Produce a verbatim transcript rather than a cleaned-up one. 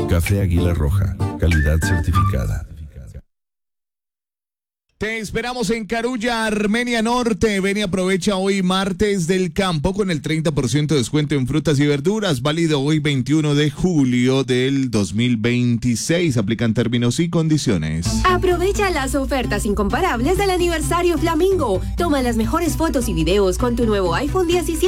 Café Águila Roja, calidad certificada. Te esperamos en Carulla, Armenia Norte. Ven y aprovecha hoy martes del campo con el treinta por ciento de descuento en frutas y verduras. Válido hoy veintiuno de julio del dos mil veintiséis. Aplican términos y condiciones. Aprovecha las ofertas incomparables del aniversario Flamingo. Toma las mejores fotos y videos con tu nuevo iPhone diecisiete.